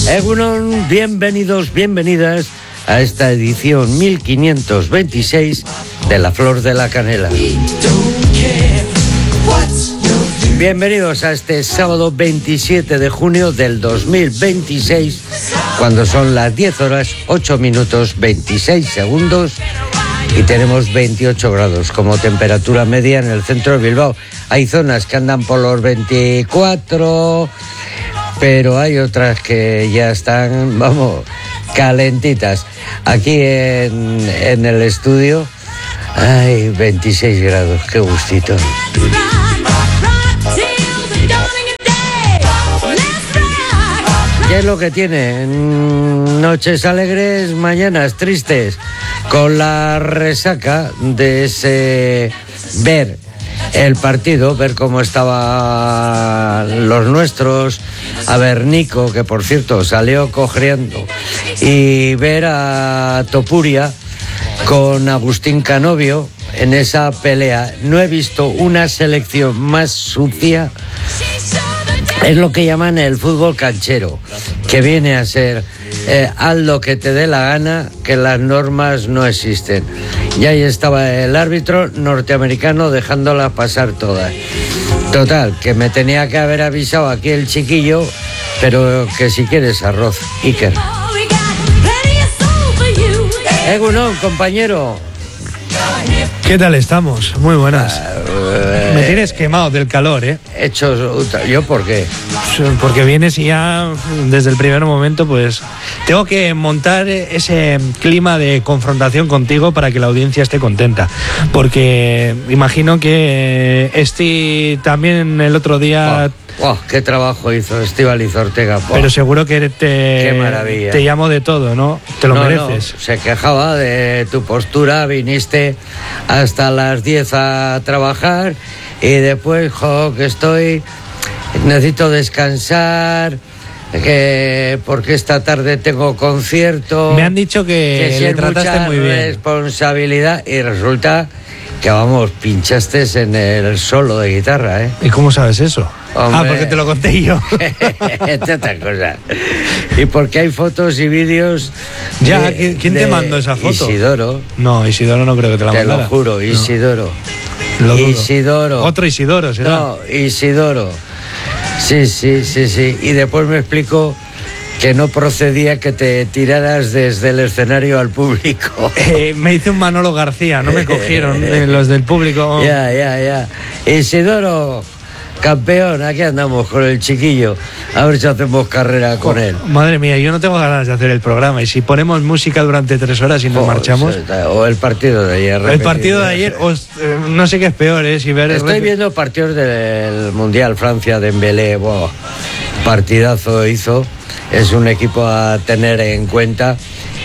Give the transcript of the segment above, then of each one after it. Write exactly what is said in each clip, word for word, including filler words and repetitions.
Egunon, bienvenidos, bienvenidas a esta edición mil quinientos veintiséis de La Flor de la Canela. Bienvenidos a este sábado veintisiete de junio del dos mil veintiséis, cuando son las diez horas ocho minutos veintiséis segundos y tenemos veintiocho grados como temperatura media en el centro de Bilbao. Hay zonas que andan por los veinticuatro, pero hay otras que ya están, vamos, calentitas. Aquí en, en el estudio hay veintiséis grados, qué gustito. ¿Qué es lo que tiene? Noches alegres, mañanas tristes, con la resaca de ese ver el partido, ver cómo estaban los nuestros, a ver Nico, que por cierto salió cojeando, y ver a Topuria con Agustín Canovio en esa pelea. No he visto una selección más sucia. Es lo que llaman el fútbol canchero, que viene a ser eh, haz lo que te dé la gana, que las normas no existen. Y ahí estaba el árbitro norteamericano dejándolas pasar todas. Total, que me tenía que haber avisado aquí el chiquillo, pero que si quieres arroz, Iker. Egunon, compañero. ¿Qué tal estamos? Muy buenas. Uh, Me tienes quemado del calor, ¿eh? Hecho, ¿yo por qué? Porque vienes y ya desde el primer momento, pues tengo que montar ese clima de confrontación contigo para que la audiencia esté contenta. Porque imagino que Esti también el otro día... Oh, oh, qué trabajo hizo Estíbaliz Ortega. Oh. Pero seguro que te, qué maravilla. Te llamo de todo, ¿no? Te lo no, mereces. No, se quejaba de tu postura, viniste hasta las diez a trabajar y después, jo, que estoy, necesito descansar, que porque esta tarde tengo concierto. Me han dicho que, que le si trataste muy bien. Responsabilidad, y resulta que, vamos, pinchaste en el solo de guitarra, ¿eh? ¿Y cómo sabes eso? Hombre. Ah, porque te lo conté yo. Esta otra cosa. Y porque hay fotos y vídeos. Ya, de, ¿quién te mandó esa foto? Isidoro. No, Isidoro no creo que te la mandara. Te lo juro, Isidoro. No. Lo Isidoro. Otro Isidoro, ¿será? No, Isidoro. Sí, sí, sí, sí. Y después me explicó que no procedía que te tiraras desde el escenario al público. Eh, me hice un Manolo García, no me cogieron eh, los del público. Ya, ya, ya. Isidoro, campeón, aquí andamos con el chiquillo. A ver si hacemos carrera con oh, él. Madre mía, yo no tengo ganas de hacer el programa. Y si ponemos música durante tres horas y nos oh, marchamos. O el partido de ayer. El partido de ayer, o, eh, no sé qué es peor, ¿eh? Si ver Estoy el... viendo partidos del Mundial Francia, Dembélé. Wow, partidazo hizo. Es un equipo a tener en cuenta.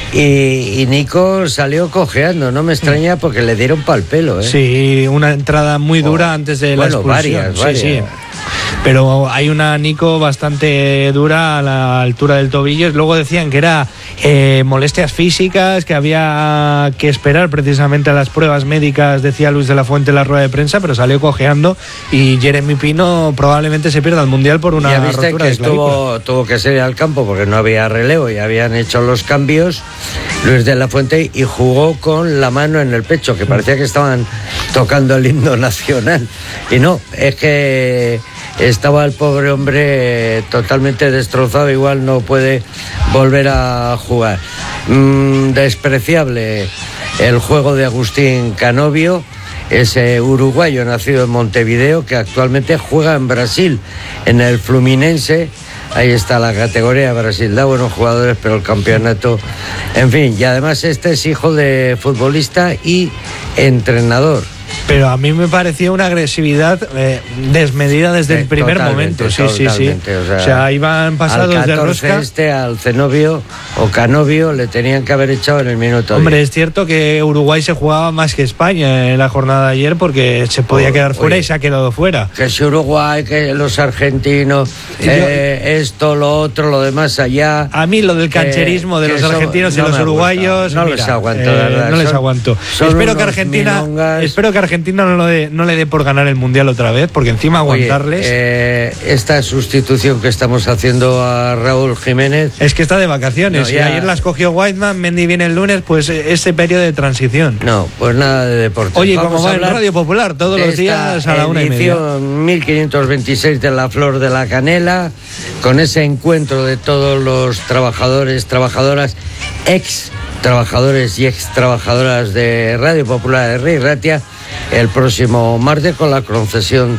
Y, y Nico salió cojeando, no me extraña porque le dieron pal pelo, ¿eh? Sí, una entrada muy dura oh, antes de bueno, la expulsión. Varias, varias. Sí, sí. Pero hay una Nico bastante dura a la altura del tobillo. Luego decían que era eh, molestias físicas, que había que esperar precisamente a las pruebas médicas, decía Luis de la Fuente en la rueda de prensa, pero salió cojeando y Jeremy Pino probablemente se pierda el Mundial por una ya viste rotura que de clavícula. Tuvo, tuvo que salir al campo porque no había relevo y habían hecho los cambios Luis de la Fuente y jugó con la mano en el pecho, que parecía que estaban tocando el himno nacional. Y no, es que estaba el pobre hombre totalmente destrozado, igual no puede volver a jugar. Mm, despreciable el juego de Agustín Canovio, ese uruguayo nacido en Montevideo que actualmente juega en Brasil, en el Fluminense. Ahí está la categoría. Brasil da buenos jugadores, pero el campeonato, en fin. Y además este es hijo de futbolista y entrenador. Pero a mí me pareció una agresividad eh, desmedida desde eh, el primer momento. Sí, sí, sí. O sea, o sea, iban pasados de rosca. Este al Zenobio o Canovio le tenían que haber echado en el minuto. Hombre, diez. Es cierto que Uruguay se jugaba más que España en la jornada de ayer porque se podía oh, quedar fuera oye, y se ha quedado fuera. Que si Uruguay, que los argentinos, eh, yo, esto, lo otro, lo demás allá. A mí lo del cancherismo de los argentinos y no los uruguayos. No mira, les aguanto, eh, verdad. No les son, aguanto. Son espero que Argentina, espero que Argentina Argentina no, lo de, no le dé por ganar el Mundial otra vez, porque encima aguantarles... Oye, eh, esta sustitución que estamos haciendo a Raúl Jiménez... Es que está de vacaciones, no, y ya... ayer la escogió Whiteman, Mendy viene el lunes, pues ese periodo de transición. No, pues nada de deporte. Oye, como va en Radio Popular, todos los días a la una y media. mil quinientos veintiséis de la Flor de la Canela, con ese encuentro de todos los trabajadores, trabajadoras, ex trabajadores y ex trabajadoras de Radio Popular de Rey Ratia, el próximo martes, con la concesión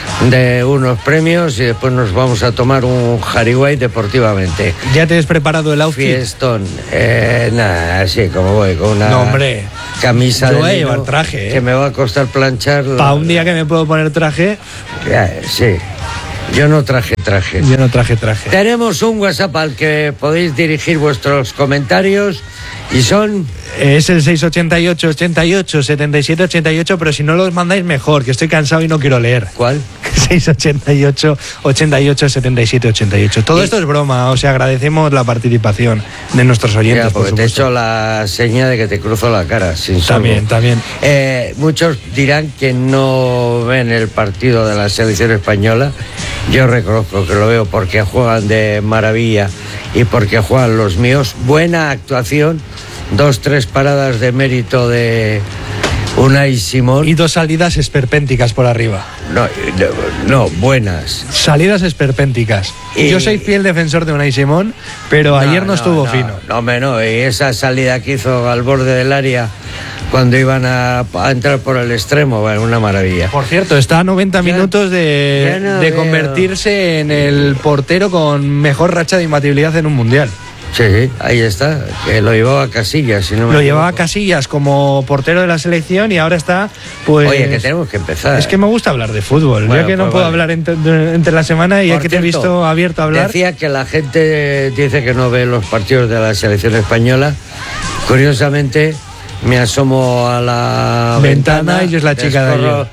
de unos premios, y después nos vamos a tomar un Jariguay deportivamente. ¿Ya te has preparado el outfit? Fiestón, eh, nada, así como voy, con una no, hombre. camisa Yo de voy a lino llevar traje, ¿eh? que me va a costar planchar. Para un día que me puedo poner traje. Ya, sí. Yo no traje traje. Yo no traje traje. Tenemos un WhatsApp al que podéis dirigir vuestros comentarios y son... Es el seis ochenta y ocho, ochenta y ocho, setenta y siete, ochenta y ocho, pero si no los mandáis mejor, que estoy cansado y no quiero leer. ¿Cuál? seis ochenta y ocho, ochenta y ocho, setenta y siete, ochenta y ocho. Todo y... esto es broma, o sea, agradecemos la participación de nuestros oyentes. Ya, porque por te he hecho la seña de que te cruzo la cara, sin sorbo. También, también. Eh, muchos dirán que no ven el partido de la selección española. Yo reconozco que lo veo porque juegan de maravilla y porque juegan los míos. Buena actuación, dos, tres paradas de mérito de Unai Simón. Y dos salidas esperpénticas por arriba. No, no, no buenas. Salidas esperpénticas. Y... Yo soy fiel defensor de Unai Simón, pero no, ayer no, no estuvo no, fino. No, no, y esa salida que hizo al borde del área cuando iban a, a entrar por el extremo, bueno, una maravilla. Por cierto, está a noventa ya, minutos de, no de convertirse en el portero con mejor racha de imbatibilidad en un mundial. Sí, sí, ahí está, que lo llevaba Casillas. Si no me lo equivoco. llevaba Casillas como portero de la selección y ahora está, pues... Oye, que tenemos que empezar. Es que me gusta hablar de fútbol, bueno, ya que pues no puedo vale. hablar entre, entre la semana y ya que te he visto abierto a hablar... Decía que la gente dice que no ve los partidos de la selección española. Curiosamente, me asomo a la ventana, ventana y es la chica de allí.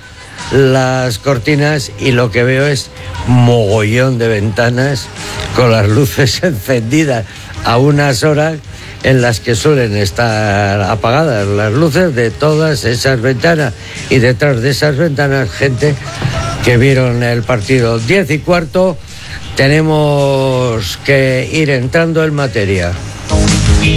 Las cortinas y lo que veo es mogollón de ventanas con las luces encendidas a unas horas en las que suelen estar apagadas las luces de todas esas ventanas, y detrás de esas ventanas gente que vieron el partido. Diez y cuarto, tenemos que ir entrando en materia.